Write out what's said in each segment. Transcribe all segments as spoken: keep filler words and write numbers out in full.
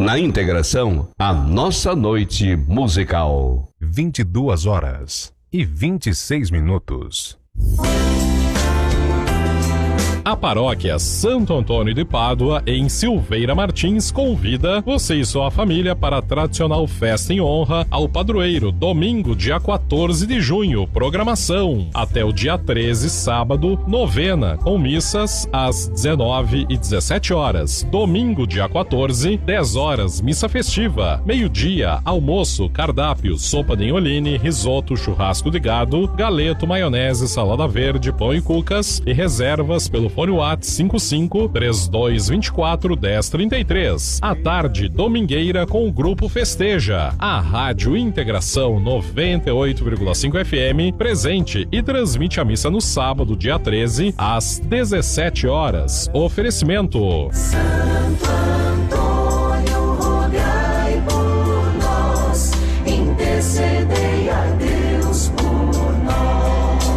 Na integração, a nossa noite musical. vinte e duas horas e vinte e seis minutos. A paróquia Santo Antônio de Pádua, em Silveira Martins, convida você e sua família para a tradicional festa em honra ao padroeiro, domingo, dia quatorze de junho. Programação até o dia treze, sábado, novena, com missas às dezenove e dezessete horas. Domingo, dia quatorze, dez horas, missa festiva. Meio-dia, almoço, cardápio, sopa de inholine, risoto, churrasco de gado, galeto, maionese, salada verde, pão e cucas, e reservas pelo fone WhatsApp cinco cinco, três dois dois quatro, um zero três três. À tarde, domingueira com o Grupo Festeja. A Rádio Integração noventa e oito vírgula cinco F M presente e transmite a missa no sábado, dia treze, às dezessete horas. Oferecimento. Santo Antônio, rogai por nós, intercedei a Deus por nós.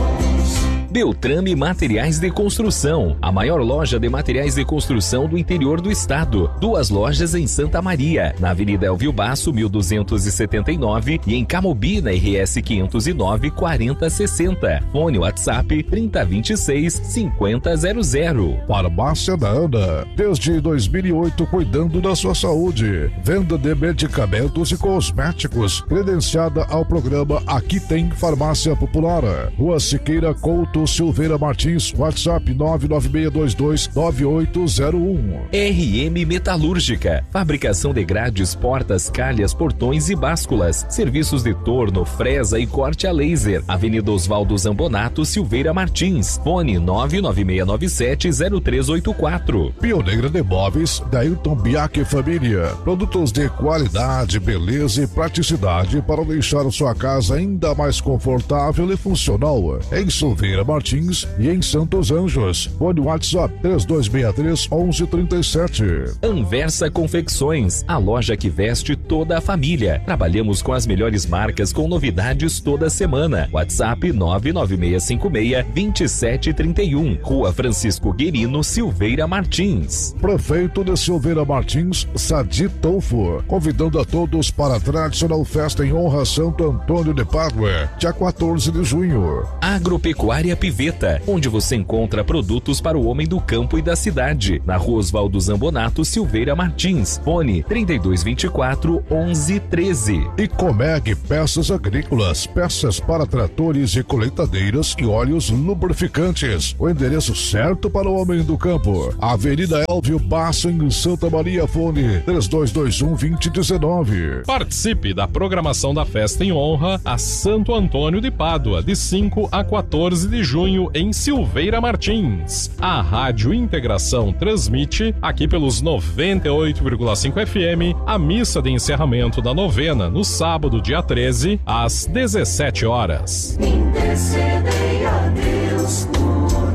Beltrame Materiais de Construção, a maior loja de materiais de construção do interior do estado. Duas lojas em Santa Maria, na Avenida Elvio Basso, mil duzentos e setenta e nove, e em Camobi, na R S quinhentos e nove, quarenta sessenta. Fone WhatsApp trinta vinte e seis, cinquenta zero zero. Farmácia da Ana, desde dois mil e oito cuidando da sua saúde. Venda de medicamentos e cosméticos, credenciada ao programa Aqui Tem Farmácia Popular. Rua Siqueira Couto Silveira Martins, WhatsApp nove nove seis dois dois nove oito zero um. R M Metalúrgica, fabricação de grades, portas, calhas, portões e básculas, serviços de torno, fresa e corte a laser. Avenida Oswaldo Zambonato Silveira Martins, fone nove nove seis nove sete zero três oito quatro. Pioneira de Móveis, Dailton Biac Família, produtos de qualidade, beleza e praticidade para deixar sua casa ainda mais confortável e funcional. Em Silveira Martins e em Santos Anjos. Fone WhatsApp três dois seis três, um um três sete. Anversa Confecções, a loja que veste toda a família. Trabalhamos com as melhores marcas com novidades toda semana. WhatsApp nove nove seis cinco seis, dois sete três um. Rua Francisco Guerino, Silveira Martins. Prefeito de Silveira Martins, Sadi Tolfo, convidando a todos para a tradicional festa em honra a Santo Antônio de Pádua, dia quatorze de junho. Agropecuária Piveta, onde você encontra produtos para o homem do campo e da cidade. Na Rua Oswaldo Zambonato Silveira Martins. Fone trinta e dois vinte e quatro, onze treze. E Comeg Peças Agrícolas, peças para tratores e colheitadeiras e óleos lubrificantes. O endereço certo para o homem do campo. Avenida Elvio Basso, em Santa Maria. Fone três dois dois um, dois zero um nove. Participe da programação da festa em honra a Santo Antônio de Pádua, de cinco a quatorze de junho, em Silveira Martins. A Rádio Integração transmite, aqui pelos noventa e oito vírgula cinco F M, a missa de encerramento da novena, no sábado, dia treze, às dezessete horas. Intercedei a Deus por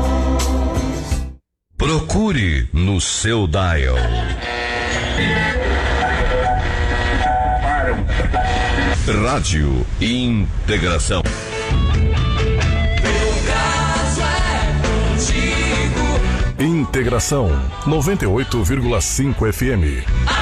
nós. Procure no seu dial. Rádio Integração. Integração noventa e oito vírgula cinco F M.